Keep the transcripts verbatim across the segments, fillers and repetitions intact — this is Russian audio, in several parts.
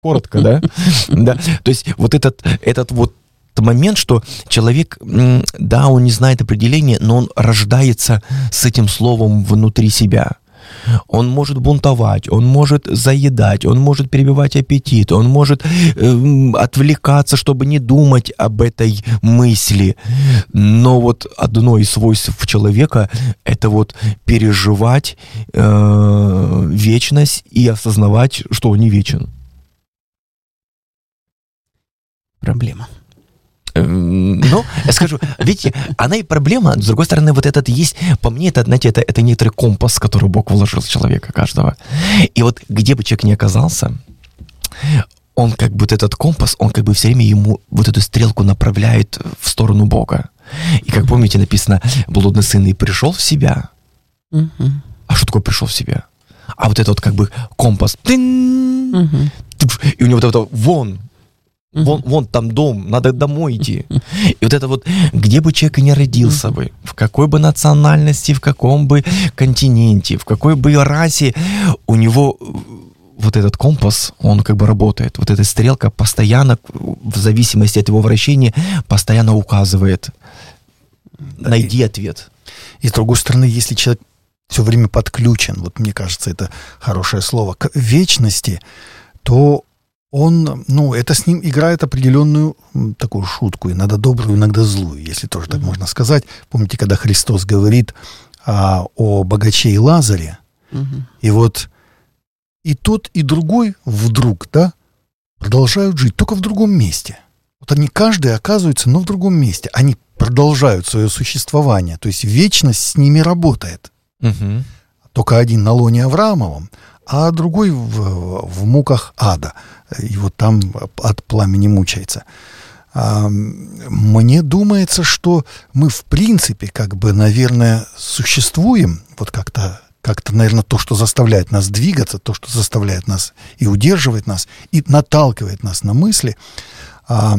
коротко, да? Да. То есть вот этот, этот вот момент, что человек, да, он не знает определения, но он рождается с этим словом внутри себя. Он может бунтовать, он может заедать, он может перебивать аппетит, он может э, отвлекаться, чтобы не думать об этой мысли. Но вот одно из свойств человека — это вот переживать э, вечность и осознавать, что он не вечен. Проблема. Ну, я скажу, видите, она и проблема, с другой стороны, вот этот есть, по мне, это, знаете, это, это некоторый компас, который Бог вложил в человека каждого. И вот где бы человек ни оказался, он как бы вот этот компас, он как бы все время ему вот эту стрелку направляет в сторону Бога. И как помните, написано, блудный сын и пришел в себя. А что такое пришел в себя? А вот этот вот как бы компас, и у него вот это вон, Вон, вон там дом, надо домой идти. И вот это вот, где бы человек ни родился бы, в какой бы национальности, в каком бы континенте, в какой бы расе, у него вот этот компас, он как бы работает. Вот эта стрелка постоянно, в зависимости от его вращения, постоянно указывает. Найди ответ. И с другой стороны, если человек все время подключен, вот мне кажется, это хорошее слово, к вечности, то он, ну, это с ним играет определенную такую шутку, иногда добрую, иногда злую, если тоже так mm-hmm. можно сказать. Помните, когда Христос говорит а, о богаче и Лазаре, mm-hmm. и вот и тот, и другой вдруг, да, продолжают жить, только в другом месте. Вот они, каждый оказывается, но в другом месте. Они продолжают свое существование, то есть вечность с ними работает. Mm-hmm. Только один на лоне Авраамовом, а другой в, в муках ада. И вот там от пламени мучается. А, мне думается, что мы в принципе, как бы, наверное, существуем, вот как-то, как-то, наверное, то, что заставляет нас двигаться, то, что заставляет нас и удерживает нас, и наталкивает нас на мысли, а,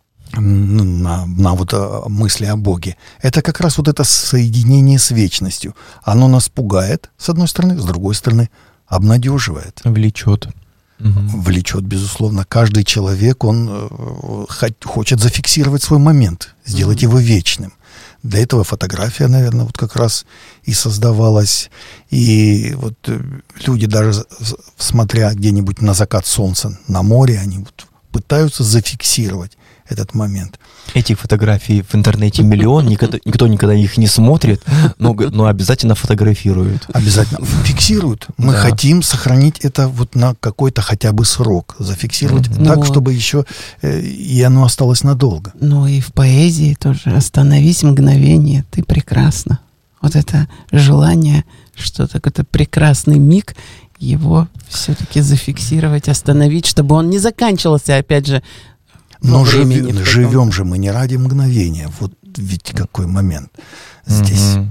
на, на вот мысли о Боге, это как раз вот это соединение с вечностью. Оно нас пугает, с одной стороны, с другой стороны, обнадеживает. Влечет. Угу. Влечет, безусловно. Каждый человек, он э, хочет зафиксировать свой момент, сделать угу. его вечным. Для этого фотография, наверное, вот как раз и создавалась. И вот э, люди даже, смотря где-нибудь на закат солнца на море, они вот пытаются зафиксировать этот момент. Этих фотографий в интернете миллион, никто, никто никогда их не смотрит, но, но обязательно фотографируют. Обязательно фиксируют. Мы да. хотим сохранить это вот на какой-то хотя бы срок, зафиксировать mm-hmm. так, ну, чтобы еще э, и оно осталось надолго. Ну и в поэзии тоже «Остановись мгновение, ты прекрасна». Вот это желание, что какой-то прекрасный миг, его все-таки зафиксировать, остановить, чтобы он не заканчивался, опять же, но живи, живем же мы не ради мгновения. Вот ведь какой момент здесь. Mm-hmm.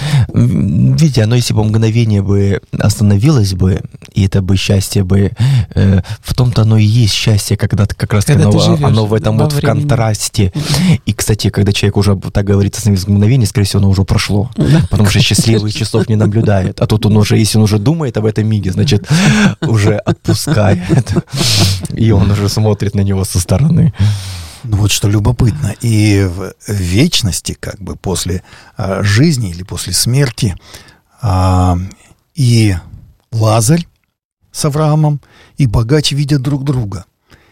Видите, оно если бы мгновение бы остановилось бы, и это бы счастье бы, э, в том-то оно и есть счастье, когда как раз когда оно, живешь, оно в этом вот времени. В контрасте. Mm-hmm. И, кстати, когда человек уже так говорит, остановилось мгновение, скорее всего, оно уже прошло. Mm-hmm. Потому что счастливых часов не наблюдает. А тут он уже, если он уже думает об этом миге, значит, уже отпускает. И он уже смотрит на него со стороны. Ну вот что любопытно, и в вечности, как бы после а, жизни или после смерти, а, и Лазарь с Авраамом, и богач видят друг друга.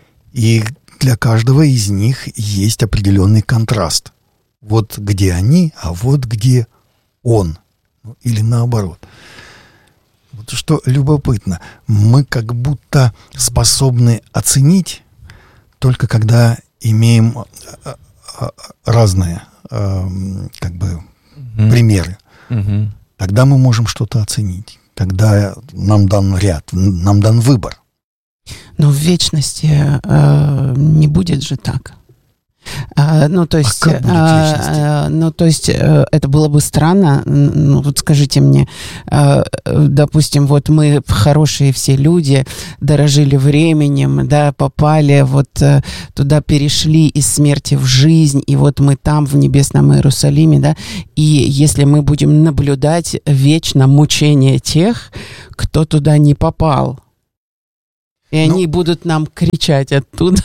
И для каждого из них есть определенный контраст. Вот где они, а вот где он. Или наоборот. Вот что любопытно, мы как будто способны оценить только когда имеем разные как бы mm-hmm. примеры. Mm-hmm. Тогда мы можем что-то оценить. Тогда нам дан ряд, нам дан выбор. Но в вечности э, не будет же так. А, ну, то есть, а как будет а, ну, то есть, это было бы странно. Ну, вот скажите мне, а, допустим, вот мы хорошие все люди, дорожили временем, да, попали вот туда, перешли из смерти в жизнь, и вот мы там, в небесном Иерусалиме, да, и если мы будем наблюдать вечно мучение тех, кто туда не попал. И они ну, будут нам кричать оттуда.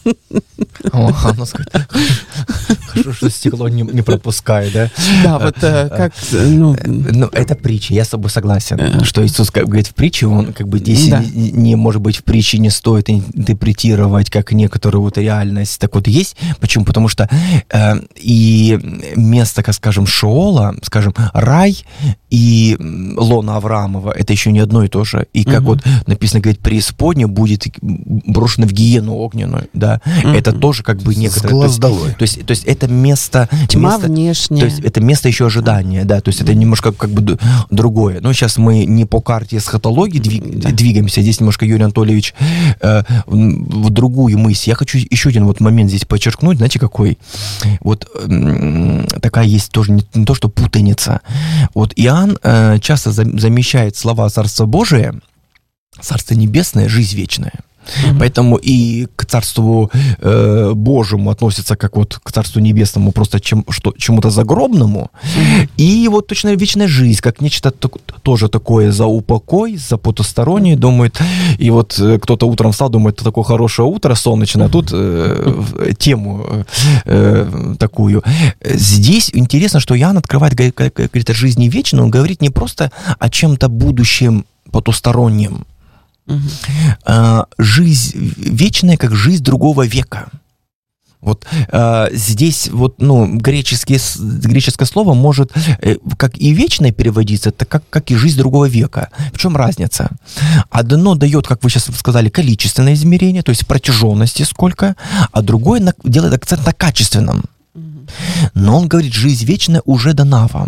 О, она сказать, хорошо, что стекло не, не пропускает, да? Да, вот как... Ну, ну, это притча, я с тобой согласен, что Иисус как говорит в притче, он как бы здесь да. не, не, может быть, в притче не стоит интерпретировать как некоторую вот реальность. Так вот есть. Почему? Потому что э, и место, как скажем, Шеола, скажем, рай и лона Авраамова, это еще не одно и то же. И как угу. вот написано, говорит, преисподняя будет брошена в гиену огненную, да? Mm-hmm. Это тоже как бы некоторое... С глаз долой. То есть, то есть это место... Тьма место, внешняя. То есть это место еще ожидания, да, то есть это немножко как бы другое. Но сейчас мы не по карте эсхатологии двиг, да. двигаемся, здесь немножко Юрий Анатольевич э, в другую мысль. Я хочу еще один вот момент здесь подчеркнуть, знаете, какой? Вот э, такая есть тоже не, не то, что путаница. Вот Иоанн э, часто за, замещает слова Царства Божия, Царство Небесное, жизнь вечная. Mm-hmm. Поэтому и к Царству э, Божьему относится как вот к Царству Небесному просто чем, что, чему-то загробному. Mm-hmm. И вот точно вечная жизнь, как нечто то, тоже такое за упокой, за потустороннее, думает. И вот э, кто-то утром встал, думает, это такое хорошее утро солнечное, а тут э, тему э, такую. Здесь интересно, что Иоанн открывает, говорит о жизни вечной, он говорит не просто о чем-то будущем потустороннем, Uh-huh. А, жизнь вечная, как жизнь другого века. Вот а, здесь вот, ну, греческие, греческое слово может э, как и вечное переводиться, так как, как и жизнь другого века. В чем разница? Одно дает, как вы сейчас сказали, количественное измерение, то есть протяженности сколько, а другое на, делает акцент на качественном. Uh-huh. Но он говорит, жизнь вечная уже дана вам.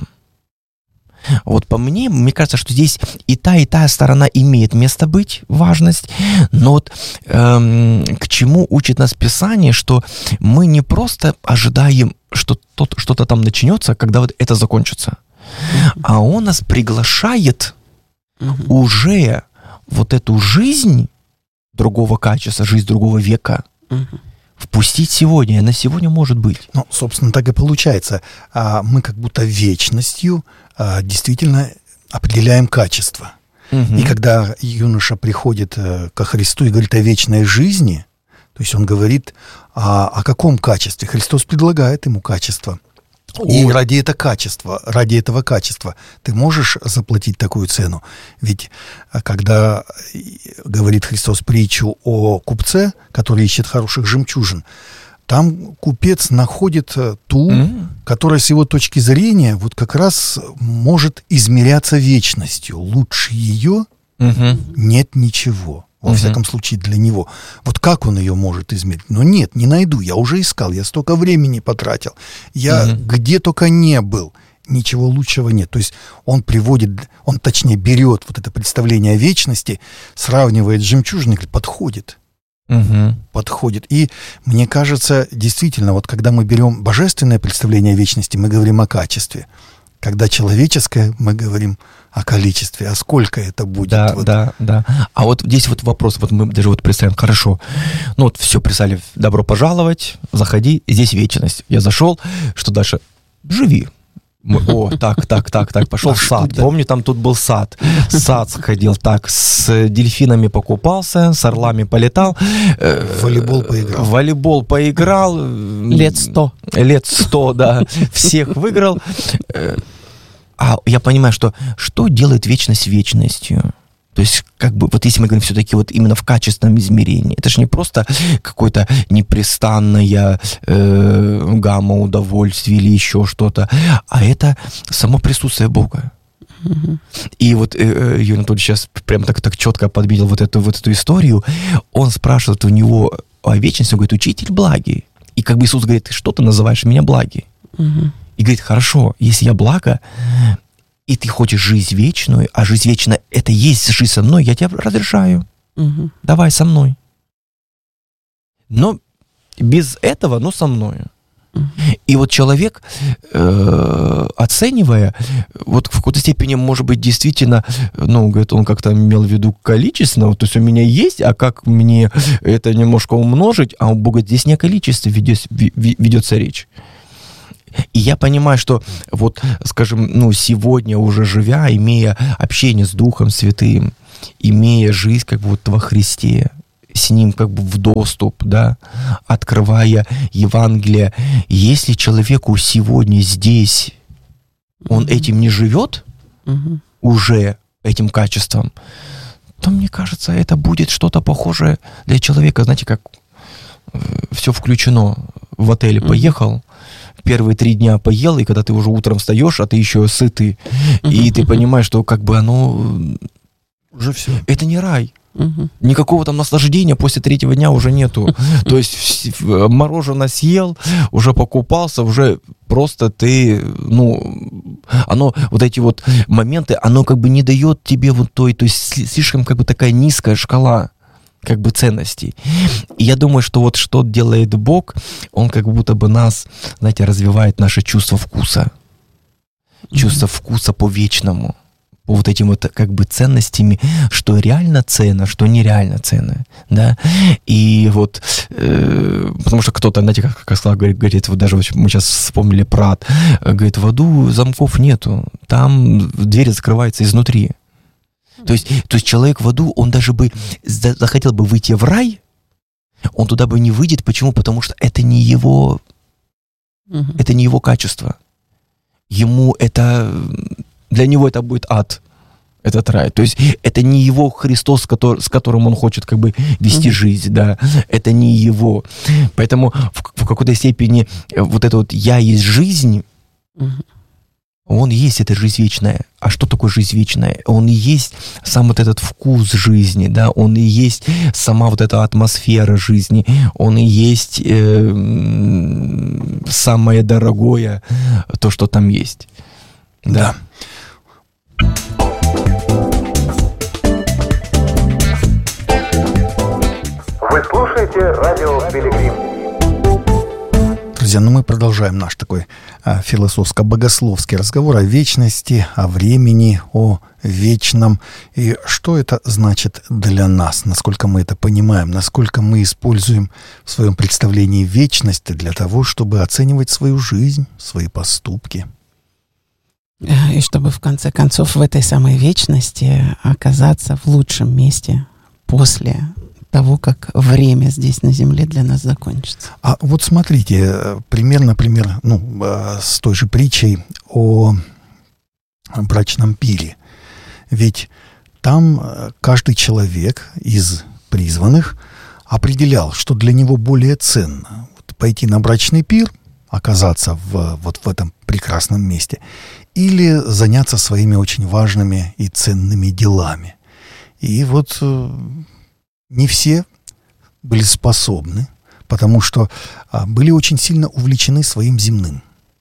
Вот по мне, мне кажется, что здесь и та, и та сторона имеет место быть, важность, но вот эм, к чему учит нас Писание, что мы не просто ожидаем, что тот, что-то там начнется, когда вот это закончится, mm-hmm. а Он нас приглашает mm-hmm. уже вот эту жизнь другого качества, жизнь другого века, mm-hmm. впустить сегодня, она сегодня может быть. Ну, собственно, так и получается. Мы как будто вечностью действительно определяем качество. Угу. И когда юноша приходит ко Христу и говорит о вечной жизни, то есть он говорит о, о каком качестве? Христос предлагает ему качество. И Ой. ради этого качества, ради этого качества ты можешь заплатить такую цену. Ведь когда говорит Христос притчу о купце, который ищет хороших жемчужин, там купец находит ту, mm-hmm. которая с его точки зрения вот как раз может измеряться вечностью. Лучше ее mm-hmm. нет ничего. Во uh-huh. всяком случае, для него. Вот как он ее может измерить? Ну нет, не найду. Я уже искал, я столько времени потратил. Я uh-huh. где только не был. Ничего лучшего нет. То есть он приводит, он точнее берет вот это представление о вечности, сравнивает с жемчужиной, говорит, подходит. Uh-huh. Подходит. И мне кажется, действительно, вот когда мы берем божественное представление о вечности, мы говорим о качестве. Когда человеческое, мы говорим о количестве, а сколько это будет. Да, вот. да, да. А вот здесь вот вопрос, вот мы даже вот представим, хорошо, ну вот все, прислали, добро пожаловать, заходи, здесь вечность. Я зашел, что дальше? Живи. Мы, о, так, так, так, так, пошел в сад. Помню, там тут был сад. Сад сходил, так, с дельфинами покупался, с орлами полетал. В волейбол поиграл. В волейбол поиграл. Лет сто. Лет сто, да. Всех выиграл. А я понимаю, что что делает вечность вечностью? То есть, как бы, вот если мы говорим все-таки вот именно в качественном измерении, это же не просто какое-то непрестанная э, гамма удовольствий или еще что-то, а это само присутствие Бога. Mm-hmm. И вот э, Юрий Анатольевич сейчас прям так, так четко подметил вот эту, вот эту историю. Он спрашивает у него о вечности, он говорит, учитель благий. И как бы Иисус говорит, что ты называешь меня благий? Mm-hmm. И говорит, хорошо, если я благо, и ты хочешь жизнь вечную, а жизнь вечная — это есть жизнь со мной, я тебе разрешаю. Угу. Давай со мной. Но без этого, но со мной. Угу. И вот человек, э, оценивая, вот в какой-то степени, может быть, действительно, ну, говорит, он как-то имел в виду количественно, то есть у меня есть, а как мне это немножко умножить, а у Бога здесь не о количестве ведется, ведется речь. И я понимаю, что вот, скажем, ну, сегодня уже живя, имея общение с Духом Святым, имея жизнь как бы вот во Христе, с ним как бы в доступ, да, открывая Евангелие. Если человеку сегодня здесь, он mm-hmm. этим не живет, mm-hmm. уже этим качеством, то, мне кажется, это будет что-то похожее для человека, знаете, как все включено. В отеле mm-hmm. поехал, первые три дня поел, и когда ты уже утром встаешь, а ты еще сытый, mm-hmm. и ты понимаешь, что как бы оно... Уже все. Это не рай. Угу. Никакого там наслаждения после третьего дня уже нету. То есть мороженое съел, уже покупался, уже просто ты, ну, оно, вот эти вот моменты, оно как бы не дает тебе вот той, то есть слишком как бы такая низкая шкала как бы ценностей. И я думаю, что вот что делает Бог, Он как будто бы нас, знаете, развивает наше чувство вкуса. Чувство вкуса по вечному. По вот этим вот как бы ценностями, что реально ценно, что нереально ценно, да, и вот, э, потому что кто-то, знаете, как, как сказал, говорит, говорит, вот даже вот мы сейчас вспомнили про ад, говорит, в аду замков нету, там дверь закрывается изнутри, то есть, то есть человек в аду, он даже бы захотел бы выйти в рай, он туда бы не выйдет, почему? Потому что это не его, uh-huh. это не его качество, ему это... Для него это будет ад, этот рай. То есть это не его Христос, который, с которым он хочет как бы вести mm-hmm. жизнь, да. Это не его. Поэтому в, в какой-то степени вот это вот «я есть жизнь», mm-hmm. он есть эта жизнь вечная. А что такое жизнь вечная? Он и есть сам вот этот вкус жизни, да. Он и есть сама вот эта атмосфера жизни. Он и есть э, самое дорогое, то, что там есть. Да. да. Вы слушаете радио Пилигрим. Друзья, ну мы продолжаем наш такой а, философско-богословский разговор о вечности, о времени, о вечном. И что это значит для нас, насколько мы это понимаем, насколько мы используем в своем представлении вечность для того, чтобы оценивать свою жизнь, свои поступки. И чтобы в конце концов в этой самой вечности оказаться в лучшем месте после того, как время здесь на земле для нас закончится. А вот смотрите, пример, например, ну, с той же притчей о брачном пире. Ведь там каждый человек из призванных определял, что для него более ценно. Вот пойти на брачный пир, оказаться в, вот в этом прекрасном месте, или заняться своими очень важными и ценными делами. И вот э, не все были способны, потому что э, были очень сильно увлечены своим земным.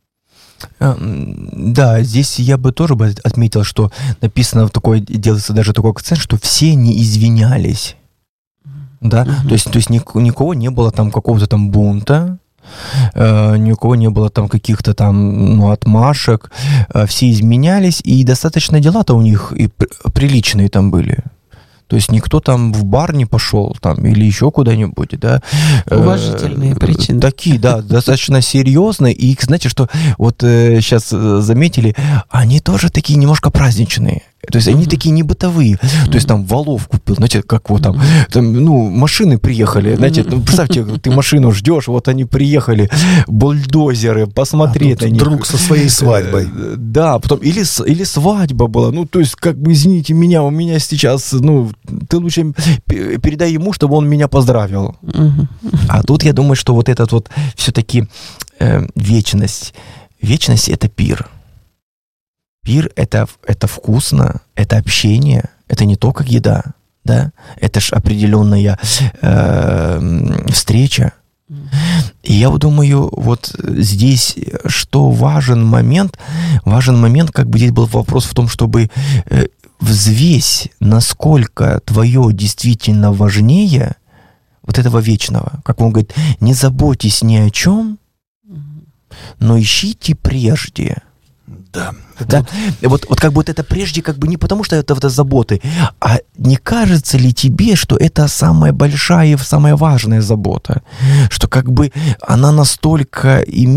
Да, здесь я бы тоже бы отметил, что написано такое, делается даже такой акцент, что все не извинялись. Да, uh-huh. то есть, то есть ник- никого не было там какого-то там бунта, Uh, ни у кого не было там каких-то там, ну, отмашек, uh, все изменялись, и достаточно дела-то у них и пр- приличные там были. То есть никто там в бар не пошел там или еще куда-нибудь, да. Уважительные э, причины. Такие, да, достаточно серьезные. И, знаете, что вот э, сейчас заметили, они тоже такие немножко праздничные. То есть mm-hmm. они такие не бытовые. Mm-hmm. То есть там валов купил, знаете, как вот там, mm-hmm. там ну, машины приехали, mm-hmm. знаете, ну, представьте, ты машину ждешь, вот они приехали, бульдозеры, посмотреть а на них. Друг со своей свадьбой. Да, потом или, или свадьба была, ну, то есть, как бы, извините меня, у меня сейчас, ну, ты лучше передай ему, чтобы он меня поздравил. Mm-hmm. А тут я думаю, что вот этот вот все-таки э, вечность, вечность — это пир. Пир — это, это вкусно, это общение, это не только еда, да, это ж определенная э, встреча. И я вот думаю, вот здесь что важен момент, важен момент, как бы здесь был вопрос в том, чтобы э, взвесь, насколько твое действительно важнее вот этого вечного. Как он говорит, не заботьтесь ни о чем, но ищите прежде. Да. Да? Вот, вот как бы вот это прежде, как бы не потому, что это, это заботы, а не кажется ли тебе, что это самая большая и самая важная забота? Что как бы она настолько имеет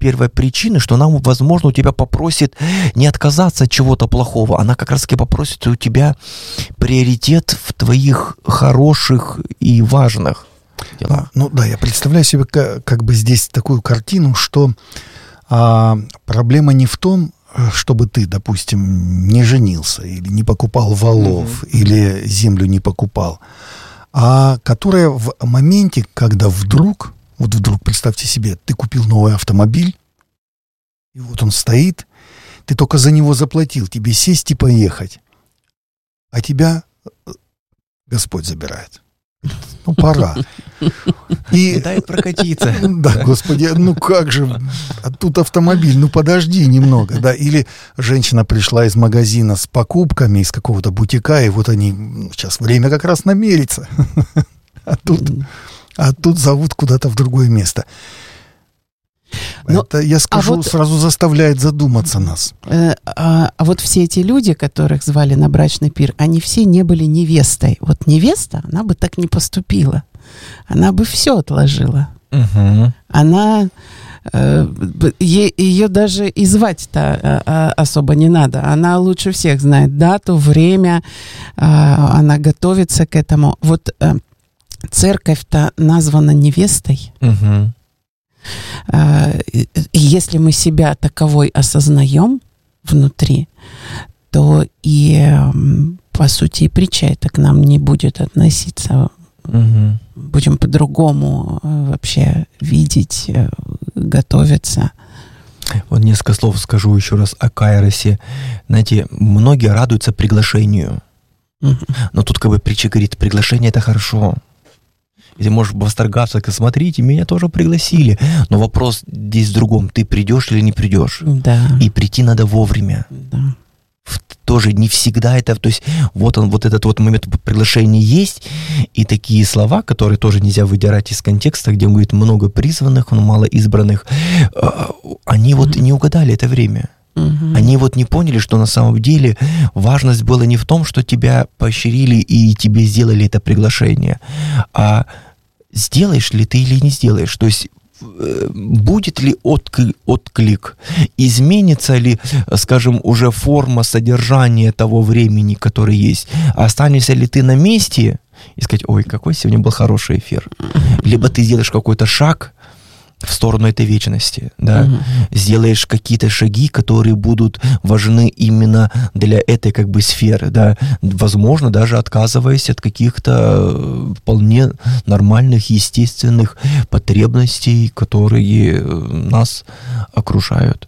первой причины, что она, возможно, у тебя попросит не отказаться от чего-то плохого, она как раз-таки попросит у тебя приоритет в твоих хороших и важных делах. Ну, ну да, я представляю себе как, как бы здесь такую картину, что а, проблема не в том, чтобы ты, допустим, не женился или не покупал валов, mm-hmm. или землю не покупал, а которая в моменте, когда вдруг, вот вдруг, представьте себе, ты купил новый автомобиль, и вот он стоит, ты только за него заплатил, тебе сесть и поехать, а тебя Господь забирает. Ну, пора. И дай прокатиться. Да, Господи, ну как же, а тут автомобиль, ну подожди немного, да, или женщина пришла из магазина с покупками из какого-то бутика, и вот они, сейчас время как раз намерится, а тут, а тут зовут куда-то в другое место. Но, это, я скажу, а вот, сразу заставляет задуматься нас. Э, а, а вот все эти люди, которых звали на брачный пир, они все не были невестой. Вот невеста, она бы так не поступила. Она бы все отложила. Угу. Она... Э, е, ее даже и звать-то э, особо не надо. Она лучше всех знает дату, время. Э, она готовится к этому. Вот э, церковь-то названа невестой. Угу. Если мы себя таковой осознаем внутри, то и, по сути, и притча это к нам не будет относиться. Угу. Будем по-другому вообще видеть, готовиться. Вот несколько слов скажу еще раз о кайросе. Знаете, многие радуются приглашению. Угу. Но тут как бы притча говорит, приглашение — это хорошо. И ты можешь восторгаться, смотрите, меня тоже пригласили. Но вопрос здесь в другом. Ты придешь или не придешь? Да. И прийти надо вовремя. Да. Тоже не всегда это... То есть вот он, вот этот вот момент приглашения есть, и такие слова, которые тоже нельзя выдирать из контекста, где он говорит много призванных, но мало избранных, они вот не угадали это время. Угу. Они вот не поняли, что на самом деле важность была не в том, что тебя поощрили и тебе сделали это приглашение, а сделаешь ли ты или не сделаешь. То есть будет ли отклик, отклик, изменится ли, скажем, уже форма содержания того времени, которое есть, останешься ли ты на месте и сказать, ой, какой сегодня был хороший эфир, либо ты сделаешь какой-то шаг в сторону этой вечности, да, угу. сделаешь какие-то шаги, которые будут важны именно для этой как бы сферы, да, возможно, даже отказываясь от каких-то вполне нормальных, естественных потребностей, которые нас окружают.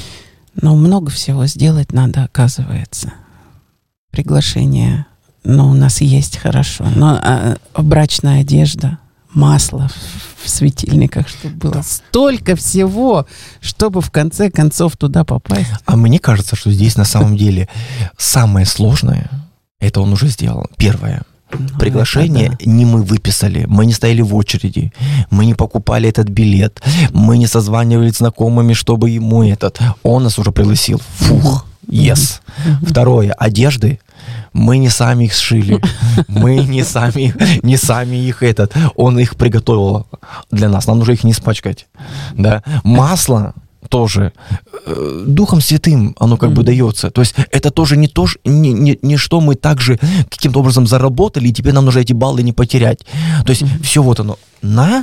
Но много всего сделать надо, оказывается. Приглашение, ну, у нас есть хорошо, но а, брачная одежда, масло в светильниках, чтобы было столько всего, чтобы в конце концов туда попасть. А мне кажется, что здесь на самом деле самое сложное, это он уже сделал. Первое. Ну, приглашение да. не мы выписали, мы не стояли в очереди, мы не покупали этот билет, мы не созванивались с знакомыми, чтобы ему этот. Он нас уже пригласил. Фух, yes. Второе. Одежды. Мы не сами их сшили, мы не сами, не сами их этот, он их приготовил для нас, нам нужно их не испачкать, да. Масло тоже э, Духом Святым оно как mm-hmm. бы дается, то есть это тоже не то, не, не, не что мы также каким-то образом заработали, и теперь нам нужно эти баллы не потерять, то есть mm-hmm. все вот оно, на,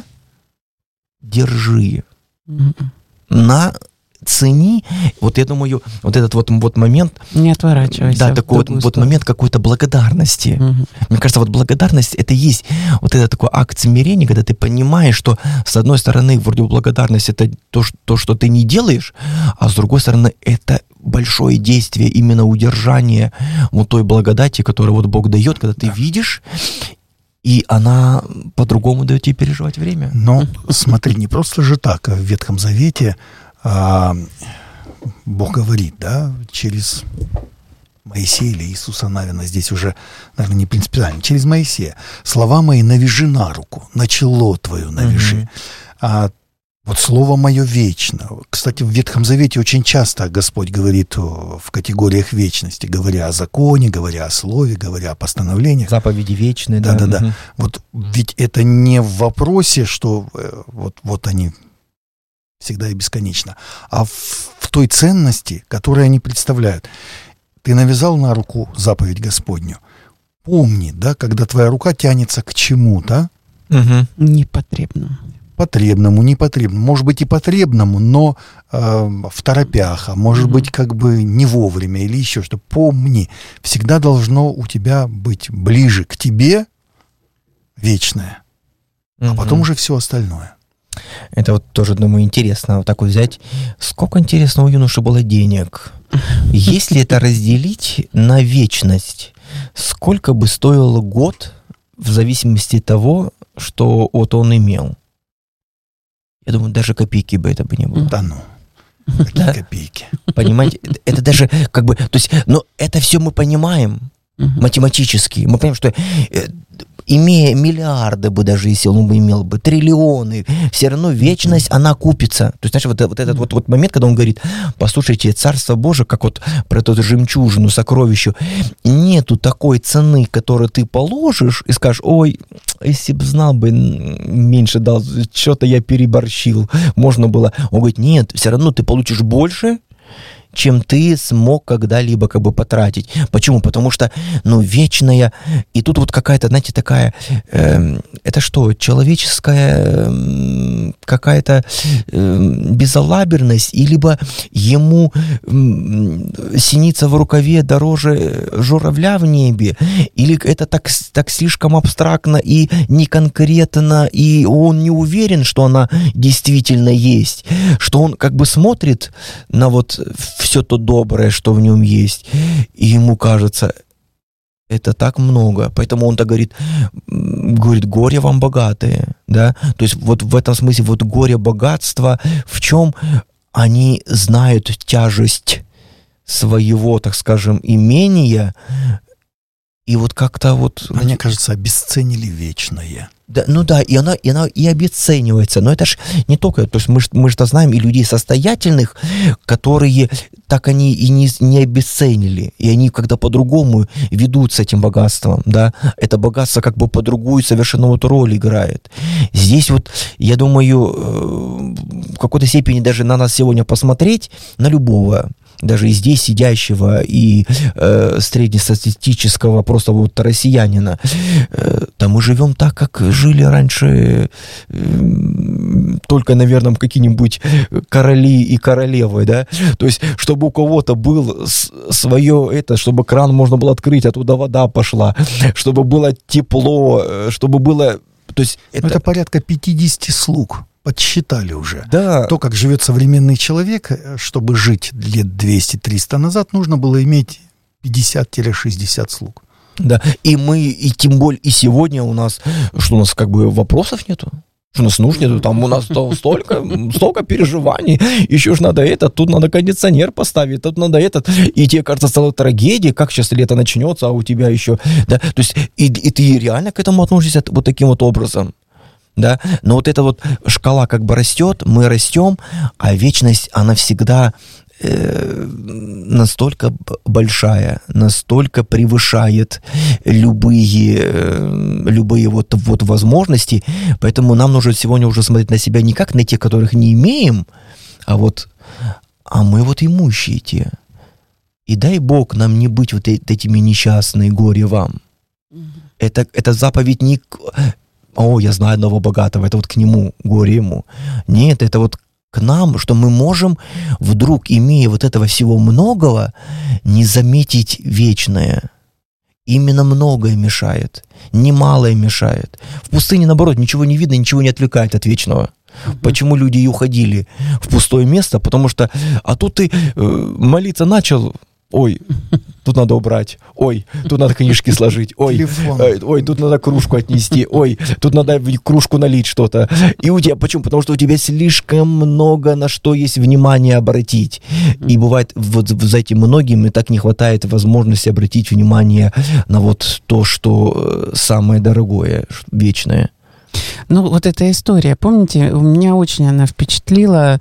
держи, mm-hmm. на, цени, вот я думаю, вот этот вот, вот момент... Не отворачивайся. Да, такой вот, вот момент какой-то благодарности. Угу. Мне кажется, вот благодарность, это есть вот этот такой акт смирения, когда ты понимаешь, что с одной стороны, вроде благодарность, это то, то, что ты не делаешь, а с другой стороны, это большое действие именно удержания вот той благодати, которую вот Бог дает, когда ты да. видишь, и она по-другому дает тебе переживать время. Но смотри, не просто же так, в Ветхом Завете А, Бог говорит, да, через Моисея или Иисуса Навина, здесь уже, наверное, не принципиально, через Моисея. Слова мои навяжи на руку, на чело твое навяжи. Mm-hmm. А, вот слово мое вечно. Кстати, в Ветхом Завете очень часто Господь говорит в категориях вечности, говоря о законе, говоря о слове, говоря о постановлениях. Заповеди вечные, да. Да-да-да. Угу. Вот ведь это не в вопросе, что вот, вот они... всегда и бесконечно, а в, в той ценности, которую они представляют. Ты навязал на руку заповедь Господню. Помни, да, когда твоя рука тянется к чему-то, Угу. Непотребно. потребному, непотребному, может быть и потребному, но э, в торопях, а может Мгм. быть как бы не вовремя или еще что. Помни, всегда должно у тебя быть ближе к тебе вечное, а потом уже все остальное. Это вот тоже, думаю, интересно вот так вот взять. Сколько, интересно, у юноши было денег? Если это разделить на вечность, сколько бы стоил год в зависимости от того, что вот он имел? Я думаю, даже копейки бы это бы не было. Да ну, какие Да. копейки. Понимаете? Это даже как бы... То есть, но это все мы понимаем Мгм. математически. Мы понимаем, что э, имея миллиарды бы даже, если он бы имел бы, триллионы, все равно вечность, она купится. То есть, знаешь, вот, вот этот вот, вот момент, когда он говорит, послушайте, Царство Божие, как вот про эту жемчужину, сокровищу, нету такой цены, которую ты положишь и скажешь, ой, если бы знал бы, м, меньше дал, что-то я переборщил, можно было. Он говорит, нет, все равно ты получишь больше, чем ты смог когда-либо как бы потратить. Почему? Потому что, ну, вечная, и тут вот какая-то, знаете, такая, эм, это что, человеческая эм, какая-то эм, безалаберность, и либо ему эм, синица в рукаве дороже журавля в небе, или это так, с- так слишком абстрактно и не конкретно, и он не уверен, что она действительно есть, что он как бы смотрит на вот все то доброе, что в нем есть, и ему кажется, это так много. Поэтому он так говорит, м, говорит, горе вам богатые, да. То есть вот в этом смысле вот горе богатства, в чем они знают тяжесть своего, так скажем, имения, и вот как-то вот... Мне кажется, обесценили вечное. Да, ну да, и она, и она и обесценивается. Но это ж не только, то есть мы ж, мы же знаем и людей состоятельных, которые так они и не, не обесценили. И они когда по-другому ведут с этим богатством, да, это богатство как бы по другую совершенно вот роль играет. Здесь вот, я думаю, э, в какой-то степени даже на нас сегодня посмотреть, на любого, даже и здесь сидящего, и э, среднестатистического просто вот россиянина, э, да мы живем так, как жили раньше э, только, наверное, какие-нибудь короли и королевы, да, то есть, чтобы у кого-то был с- свое это, чтобы кран можно было открыть, оттуда вода пошла, чтобы было тепло, э, чтобы было, то есть, Это, это, это порядка пятьдесят слуг, подсчитали уже. да, То, как живет современный человек, э, чтобы жить лет двести-триста назад, нужно было иметь пятьдесят-шестьдесят слуг. да, и мы, и тем более, и сегодня у нас, что у нас как бы вопросов нету, что у нас нужд нету, там у нас то- столько, столько переживаний, еще ж надо это, тут надо кондиционер поставить, тут надо этот, и тебе кажется целая трагедия, как сейчас лето начнется, а у тебя еще, да, то есть, и, и ты реально к этому относишься вот таким вот образом. Да, но вот эта вот шкала как бы растет, мы растем, а вечность, она всегда э, настолько б- большая, настолько превышает любые, э, любые вот, вот возможности, поэтому нам нужно сегодня уже смотреть на себя не как на тех, которых не имеем, а вот, а мы вот имущие те. И дай Бог нам не быть вот э- этими несчастные, горе вам. Это, это заповедь не... к- О, я знаю одного богатого, это вот к нему, горе ему. Нет, это вот к нам, что мы можем вдруг, имея вот этого всего многого, не заметить вечное. Именно многое мешает, немалое мешает. В пустыне, наоборот, ничего не видно, ничего не отвлекает от вечного. Почему люди и уходили в пустое место? Потому что, а тут ты э, молиться начал, ой, тут надо убрать, ой, тут надо книжки сложить, ой, Телефон. э, ой, тут надо кружку отнести, ой, тут надо в кружку налить что-то. И у тебя, почему? Потому что у тебя слишком много на что есть внимание обратить. И бывает, вот за этим многим и так не хватает возможности обратить внимание на вот то, что э, самое дорогое, ш- вечное. Ну, вот эта история, помните, у меня очень она впечатлила,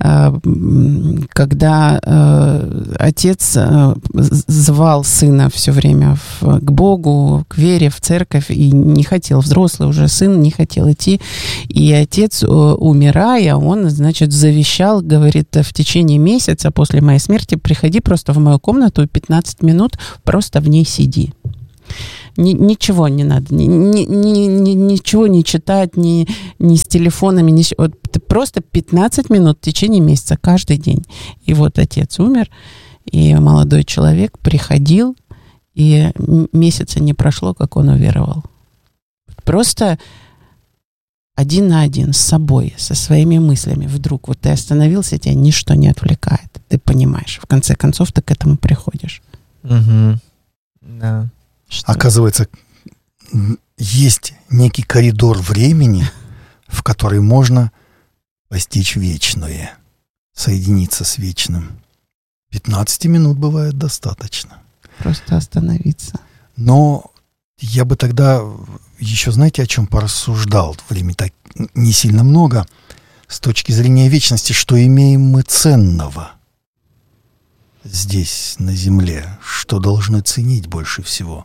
когда отец звал сына все время в, к Богу, к вере, в церковь, и не хотел, взрослый уже сын не хотел идти, и отец, умирая, он, значит, завещал, говорит, в течение месяца после моей смерти приходи просто в мою комнату, пятнадцать минут просто в ней сиди. Ни, ничего не надо, ни, ни, ни, ни, ничего не читать, ни, ни с телефонами, ни, вот просто пятнадцать минут в течение месяца каждый день. И вот отец умер, и молодой человек приходил, и месяца не прошло, как он уверовал. Просто один на один с собой, со своими мыслями. Вдруг вот ты остановился, тебя ничто не отвлекает. Ты понимаешь, в конце концов ты к этому приходишь. Угу. Да. Что? Оказывается, есть некий коридор времени, в который можно постичь вечное, соединиться с вечным. пятнадцать минут бывает достаточно. Просто остановиться. Но я бы тогда еще, знаете, о чем порассуждал? Времени так не сильно много. С точки зрения вечности, что имеем мы ценного здесь, на земле, что должны ценить больше всего.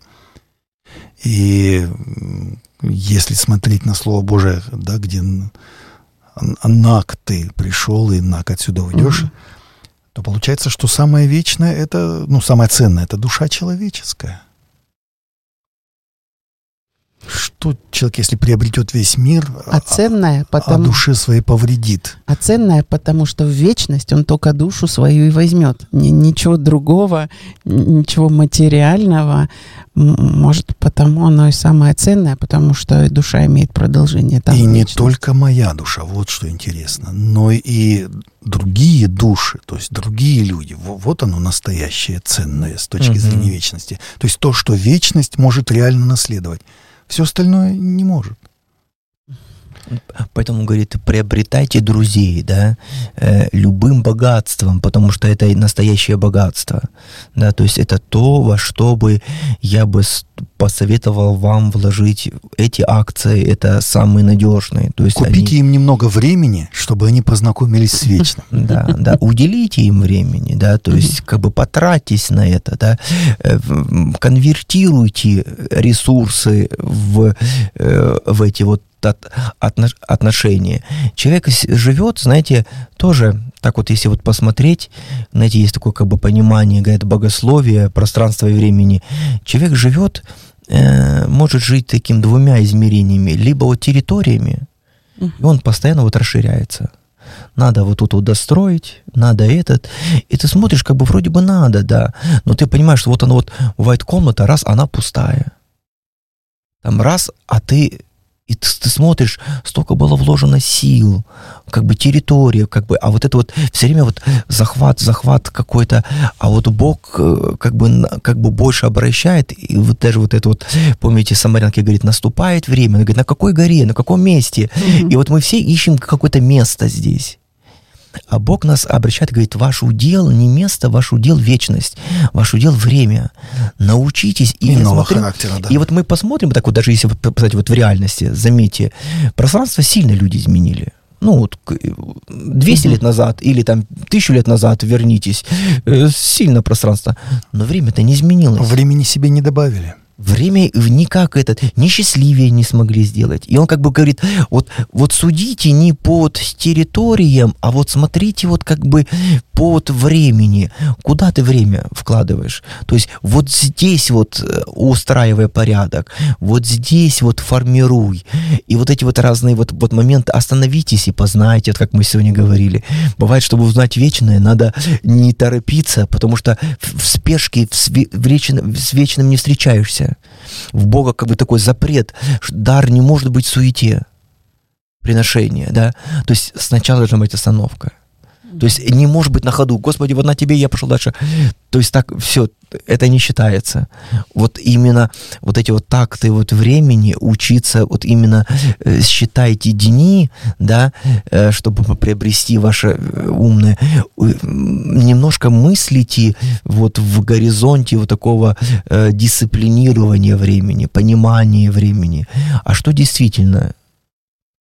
И если смотреть на Слово Божие, да, где «нак ты пришел, и нак отсюда уйдешь», mm-hmm. то получается, что самое вечное, это, ну, самое ценное, это душа человеческая. Что человек, если приобретет весь мир, а, ценное, потому... а душе своей повредит? А ценное, потому что в вечность он только душу свою и возьмет. Ничего другого, ничего материального. Может, потому оно и самое ценное, потому что душа имеет продолжение. Там и вечность. Не только моя душа, вот что интересно, но и другие души, то есть другие люди. Вот оно настоящее ценное с точки uh-huh. зрения вечности. То есть то, что вечность может реально наследовать. Все остальное не может. Поэтому, говорит, приобретайте друзей, да, э, любым богатством, потому что это настоящее богатство, да, то есть это то, во что бы я бы посоветовал вам вложить эти акции, это самые надежные. То есть купите они... им немного времени, чтобы они познакомились с вечным. Да, да, уделите им времени, да, то есть как бы потратьтесь на это, да, конвертируйте ресурсы в, в эти вот отношения. Человек живет, знаете, тоже, так вот, если вот посмотреть, знаете, есть такое как бы понимание, говорят, богословие, пространства и времени. Человек живет, э, может жить таким двумя измерениями, либо вот территориями, и он постоянно вот расширяется. Надо вот тут вот достроить, надо этот. И ты смотришь, как бы вроде бы надо, да, но ты понимаешь, что вот она вот, бывает комната, раз, она пустая. Там раз, а ты... И ты, ты смотришь, столько было вложено сил, как бы территория, как бы, а вот это вот все время вот захват, захват какой-то, а вот Бог как бы, как бы больше обращает, и вот даже вот это вот, помните, Самарянка говорит, наступает время, она говорит, на какой горе, на каком месте, mm-hmm. и вот мы все ищем какое-то место здесь. А Бог нас обращает и говорит, ваш удел не место, ваш удел вечность, ваш удел время. Научитесь. И, Иного смотрим, характера, да. И вот мы посмотрим, так вот даже если посмотреть вот в реальности, заметьте, пространство сильно люди изменили. Ну, вот двести лет назад или там тысячу лет назад вернитесь, сильно пространство. Но время-то не изменилось. Времени себе не добавили. Время никак этот, ни счастливее не смогли сделать. И он как бы говорит, вот, вот судите не под территориям, а вот смотрите вот как бы под времени. Куда ты время вкладываешь? То есть вот здесь вот устраивай порядок, вот здесь вот формируй. И вот эти вот разные вот, вот моменты, остановитесь и познайте, вот как мы сегодня говорили. Бывает, чтобы узнать вечное, надо не торопиться, потому что в спешке с вечным не встречаешься. В Бога как бы такой запрет, дар не может быть в суете приношения, да, то есть сначала должна быть остановка, то есть не может быть на ходу, Господи, вот на тебе я пошел дальше, то есть так все, это не считается. Вот именно вот эти вот такты вот времени, учиться вот именно э, считайте дни, да, э, чтобы приобрести ваше умное, э, немножко мыслите вот в горизонте вот такого э, дисциплинирования времени, понимания времени. А что действительно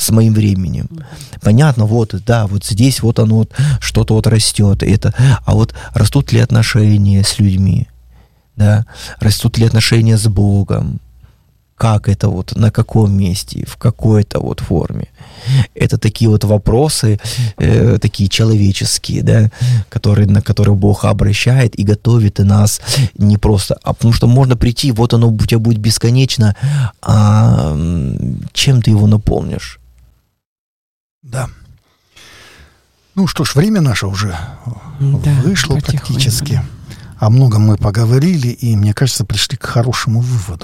с моим временем. Понятно, вот, да, вот здесь вот оно, вот, что-то вот растет, это, а вот растут ли отношения с людьми, да, растут ли отношения с Богом, как это вот, на каком месте, в какой-то вот форме. Это такие вот вопросы, э, такие человеческие, да, которые, на которые Бог обращает и готовит и нас не просто, а потому что можно прийти, вот оно у тебя будет бесконечно, а чем ты его наполнишь? Да. Ну что ж, время наше уже Да, вышло потихоньку. практически. О многом мы поговорили, и, мне кажется, пришли к хорошему выводу.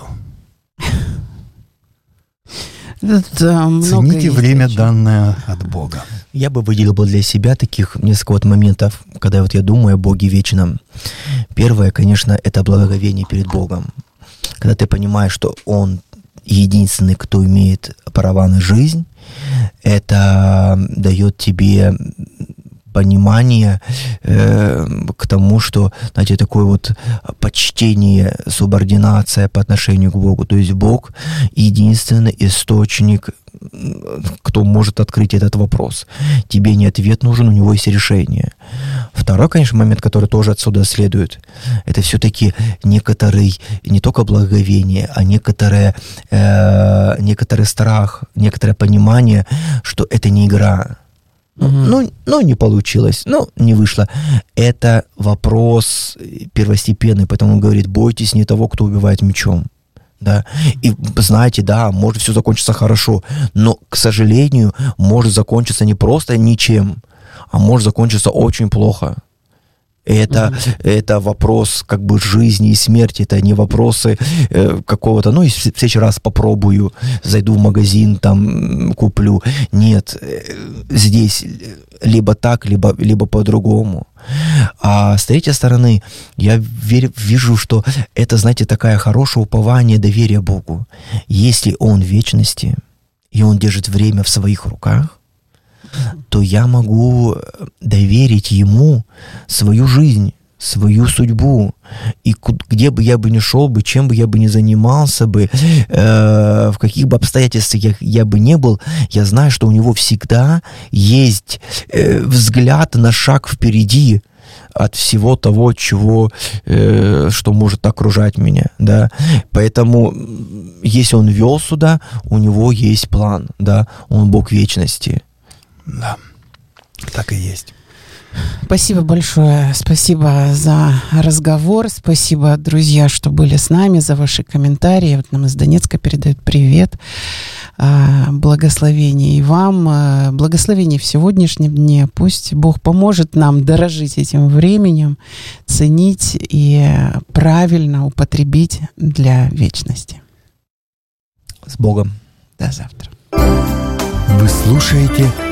Да, много Цените есть время, очень. данное от Бога. Я бы выделил бы для себя таких несколько вот моментов, когда вот я думаю о Боге вечном. Первое, конечно, это благоговение перед Богом. Когда ты понимаешь, что Он единственный, кто имеет права на жизнь, это дает тебе понимание э, к тому, что, знаете, такое вот почтение, субординация по отношению к Богу. То есть Бог единственный источник, кто может открыть этот вопрос. Тебе не ответ нужен, у него есть решение. Второй, конечно, момент, который тоже отсюда следует, это все-таки некоторый, не только благоговение, а некоторое, э, некоторый страх, некоторое понимание, что это не игра. Угу. Ну, ну, не получилось, ну, не вышло. Это вопрос первостепенный, поэтому он говорит, бойтесь не того, кто убивает мечом. Да? И знаете, да, может все закончиться хорошо, но, к сожалению, может закончиться не просто ничем, а может закончиться очень плохо. Это, mm-hmm. это вопрос как бы жизни и смерти, это не вопросы э, какого-то, ну, и в следующий раз попробую, зайду в магазин, там, куплю. Нет, э, здесь либо так, либо, либо по-другому. А с третьей стороны, я верю, вижу, что это, знаете, такое хорошее упование, доверие Богу. Если Он в вечности, и Он держит время в своих руках, то я могу доверить Ему свою жизнь, свою судьбу. И где бы я бы ни шел бы, чем бы я бы ни занимался бы, э, в каких бы обстоятельствах я, я бы не был, я знаю, что у Него всегда есть э, взгляд на шаг впереди от всего того, чего, э, что может окружать меня, да. Поэтому, если Он вел сюда, у Него есть план, да. Он Бог вечности. Да, так и есть. Спасибо большое. Спасибо за разговор. Спасибо, друзья, что были с нами, за ваши комментарии. Вот нам из Донецка передают привет. Благословение и вам. Благословение в сегодняшнем дне. Пусть Бог поможет нам дорожить этим временем, ценить и правильно употребить для вечности. С Богом. До завтра. Вы слушаете